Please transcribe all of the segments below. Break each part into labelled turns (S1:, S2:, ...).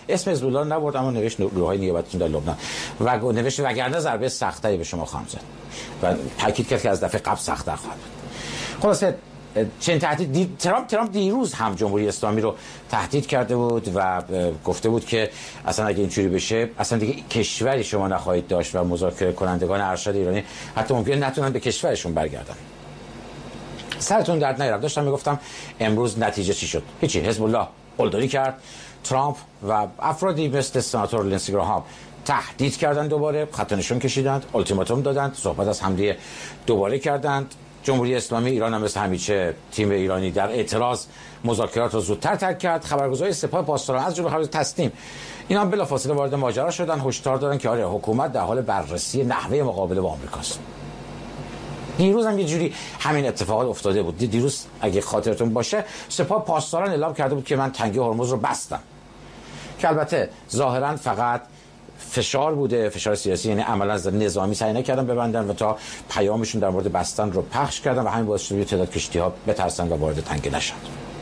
S1: اسم حزب الله نبرد، اما نوشت گروه‌های نیابتیون در لبنان و نوشت وگرنه ضربه سخت‌تری به شما خواهم زد و تاکید کرد که از دفعه قبل سخت‌تر خواهد بود. خلاصه چنین تهدید ترامپ دیروز هم جمهوری اسلامی رو تهدید کرده بود و گفته بود که اصلا اگه اینجوری بشه اصلا دیگه کشوری شما نخواهید داشت و مذاکره کنندگان ارشد ایرانی حتی ممکنه نتونن به کشورشون برگردن. سرتون درد نیارم، داشتم میگفتم امروز نتیجه چی شد؟ هیچی. حزب الله قلدری کرد، ترامپ و افرادی مثل سناتور لینسی گراهام تهدید کردن، دوباره خط نشون کشیدند، التیماتوم دادند، صحبت از حمله دوباره کردند. جمهوری اسلامی ایران هم مثل همیشه تیم ایرانی در اعتراض مذاکرات رو زودتر ترک کرد. خبرگزاری سپاه پاسداران از جمله خبر تسنیم اینا هم بلافاصله وارد ماجرا شدن، هشدار دادن که آره حکومت در حال بررسی نحوه مقابله با آمریکاست. دیروز هم یه جوری همین اتفاقات افتاده بود. دیروز اگه خاطرتون باشه سپاه پاسداران اعلام کرده بود که من تنگه هرمز رو بستم، که البته ظاهرا فقط فشار بوده، فشار سیاسی، یعنی عملا از نظامی سعی نکردن ببندن و تا پیامشون در مورد بستن رو پخش کردن و همین باعث شد تعداد کشتی‌ها بترسن و وارد تنگه نشن.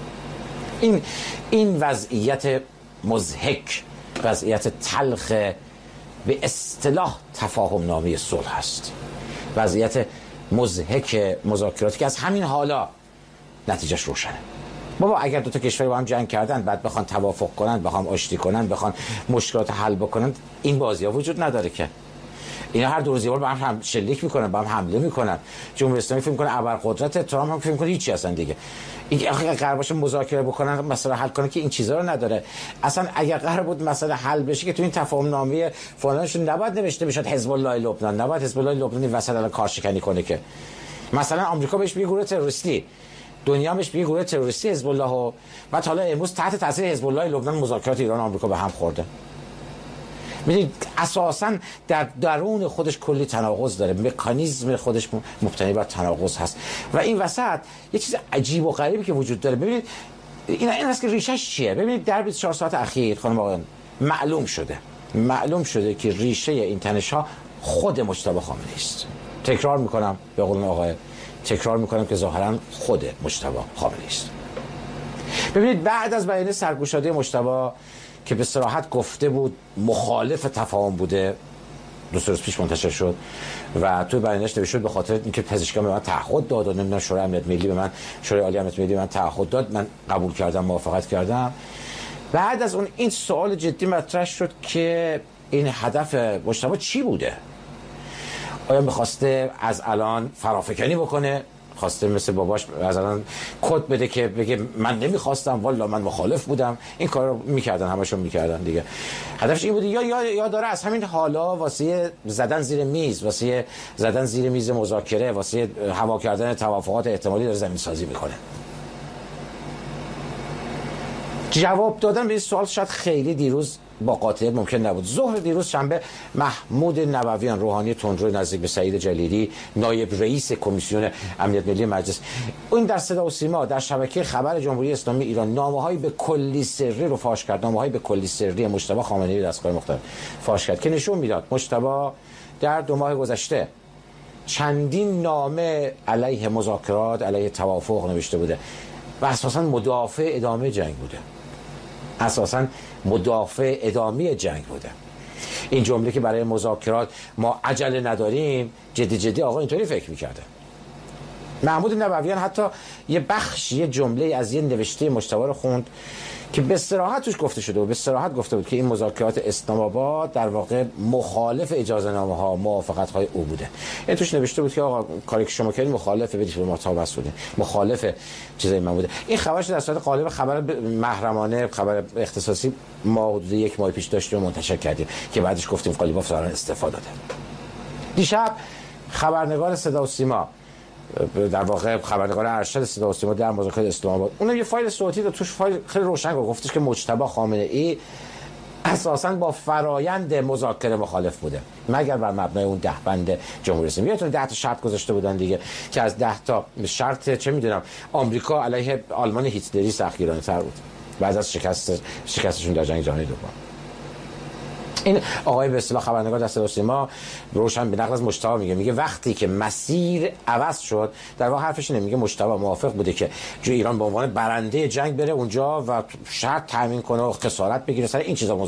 S1: این وضعیت مضحک، وضعیت تلخ به اصطلاح تفاهم نامه صلح است، وضعیت مضحک مذاکراتی که از همین حالا نتیجهش روشنه. بابا اگر دو تا کشور با هم جنگ کردن بعد بخوان توافق کنن، بخوان آشتی کنن، بخوان مشکلات حل بکنن، این بازی‌ها وجود نداره که. اینا هر دو روز یه بار با هم شلیک میکنن، با هم حمله میکنن. جمهوری اسلامی فکر میکنه ابرقدرت، ترامپ هم فکر میکنه هیچی هستن دیگه. این اگه قرار باشه مذاکره بکنن مسئله حل کنه که این چیزا رو نداره. اصلا اگر قرار بود مسئله حل بشه که تو این تفاهم نامه فلانشون نباید نوشته بشه حزب الله لبنان، نباید حزب الله لبنان این وسط الان کارشکنی کنه که. مثلا آمریکا بهش میگه گروه تروریستی، دنیا بهش میگه گروه تروریستی حزب الله و بعد حالا امروز تحت تاثیر حزب الله لبنان مذاکرات ایران و آمریکا به هم خورده. می‌دونید اساساً در درون خودش کلی تناقض داره، مکانیزم خودش مبتنی بر تناقض هست و این وسط یه چیز عجیب و غریبی که وجود داره. ببینید این است که ریشش چیه. ببینید در 24 ساعت اخیر خانم آقایان معلوم شده که ریشه این تنش‌ها خود مجتبی خامنه‌ای است. تکرار میکنم به قول آقای که ظاهرا خود مجتبی خامنه‌ای است. ببینید بعد از بیان سرگشاده مجتبی که به صراحت گفته بود مخالف تفاهم بوده، دو سه روز پیش منتشر شد و توی بیانش نوشته به خاطر اینکه پزشکان به من تعهد داد و نمیدونم شورای امنیت ملی به من، شورای عالی امنیت ملی به من تعهد داد، من قبول کردم، موافقت کردم. بعد از اون این سوال جدی مطرح شد که این هدف مجتبی چی بوده؟ آیا می‌خواسته از الان فرافکنی بکنه؟ خواسته مثل باباش از الان کد بده که بگه من نمیخواستم والا من مخالف بودم؟ این کار رو میکردن، همشون میکردن دیگه. هدفش این بوده یا داره از همین حالا واسه زدن زیر میز مذاکره، واسه هوا کردن توافقات احتمالی داره زمین سازی میکنه؟ جواب دادن به این سوال شاید خیلی دیروز با قاطعیت ممکن نبود. ظهر دیروز شنبه محمود نبویان، روحانی تندرو نزدیک به سعید جلیلی، نایب رئیس کمیسیون امنیت ملی مجلس، این در صدا و سیما در شبکه خبر جمهوری اسلامی ایران نامه‌های به کلی سری رو فاش کرد، نامه‌های به کلی سری مجتبی خامنه‌ای دستگاه مختلف فاش کرد که نشون میداد مجتبی در 2 ماه گذشته چندین نامه علیه مذاکرات، علیه توافق نوشته بوده و اساساً مدافع ادامه جنگ بوده. این جمله که برای مذاکرات ما عجله نداریم، جدی آقا اینطوری فکر میکرده. محمود نبویان حتی یه جمله از یه نوشته مجتبی رو خوند که به صراحت توش گفته شده و به صراحت گفته بود که این مذاکرات اسلام آباد در واقع مخالف اجازه نامه ها، موافقت های او بوده. این توش نوشته بود که آقا کاری که شما کردین مخالف به دیپلمات ها مسئولین، مخالف چیزای من بوده. این خبرش در صورت قالب خبر محرمانه، خبر اختصاصی ما حدود 1 ماه پیش داشتیم و منتشر کردیم که بعدش گفتیم قالیباف دارن استفاده داده. دیشب خبرنگار صدا و سیما، در واقع خبرنگار ارشد صدا و سیما در مذاکرات اسلام آباد، اون یه فایل صوتی داد، توش فایل خیلی روشن گفتش که مجتبی خامنه‌ای اساساً با فرایند مذاکره مخالف بوده مگر بر مبنای اون 10 بند جمهوری اسلامی. یادتونه 10 تا شرط گذاشته بودن دیگه که از 10 تا شرط چه میدونم آمریکا علیه آلمان هیتلری سختگیرانه‌تر بود بعد از شکستشون در جنگ جهانی دوم. این آقای به اصطلاح خبرنگار در صدا و سیما روشن به نقل از مجتبی میگه وقتی که مسیر عوض شد، در واقع حرفش اینه، میگه مجتبی موافق بوده که جو ایران به عنوان برنده جنگ بره اونجا و شرط تامین کنه و خسارت بگیره، سر این چیزا